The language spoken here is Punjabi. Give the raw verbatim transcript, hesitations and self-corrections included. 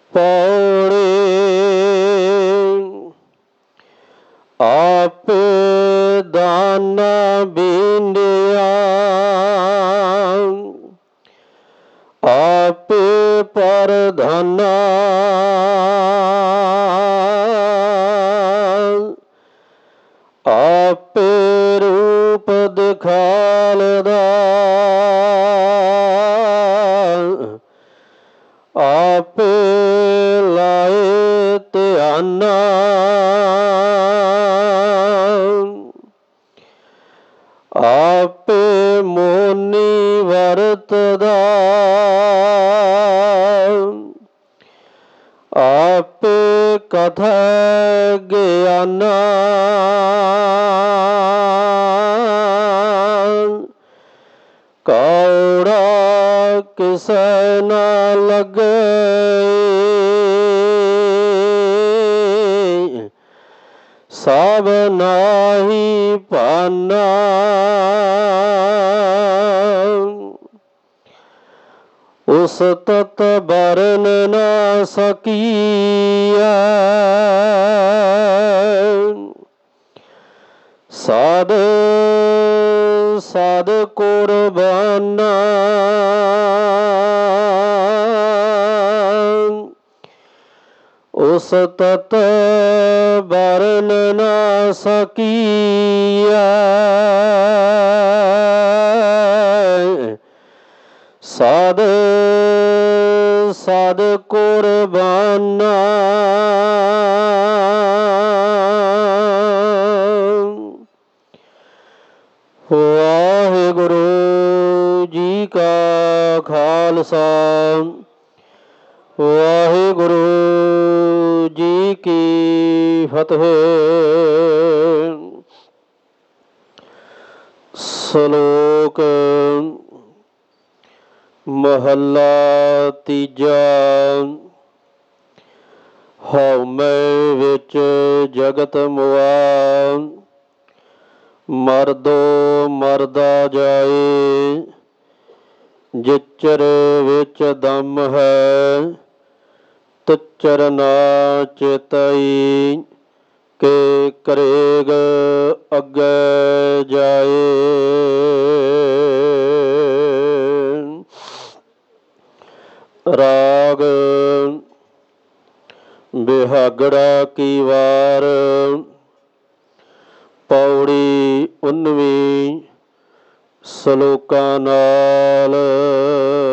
ਪੌੜੀ ਆਪੇ ਦਾਨਾ ਬੀਂਦਿਆ ਆਪੇ ਪਰਧਾਨਾ ਆਪੇ ਰੂਪ ਦਿਖਾਲਦਾ ਆਪੇ ਲਾਏ ਧਿਆਨਾ ਆਪੇ ਮੋਨੀ ਵਰਤਦਾ ਆਪੇ ਕਥਾ ਗਿਆਨਾ ਕੌੜਾ ਕਿਸੇ ਨਾ ਲੱਗੇ ਸਭ ਨਾਹੀ ਭਾਨਾ ਉਸ ਤਤ ਬਰਨ ਨਾ ਸਕੀਐ ਸਾਧ ਸਾਧ ਕੁਰਬਾਨਾ ਉਸ ਤਤ ਬਰਨ ਨਾ ਸਕੀਐ ਸਾਧ ਸਾਧ ਕੁਰਬਾਨਾ ਵਾਹਿਗੁਰੂ ਜੀ ਕਾ ਖਾਲਸਾ ਵਾਹਿਗੁਰੂ ਜੀ ਕੀ ਫਤਿਹ। ਸ਼ਲੋਕ ਮਹੱਲਾ ਤੀਜਾ। ਹਉਮੈ ਵਿੱਚ ਜਗਤ ਮੁਆ ਮਰਦੋ ਮਰਦਾ ਜਾਏ ਜਿਚਰ ਵਿੱਚ ਦਮ ਹੈ ਤੁਚਰ ਨਾ ਚੇਤਈ ਕੇ ਕਰੇਗ ਅੱਗੇ ਜਾਏ। ਰਾਗ ਬਿਹਾਗੜਾ ਕੀ ਵਾਰ ਪੌੜੀ ਉਨਵੀਂ ਸਲੋਕਾਂ ਨਾਲ।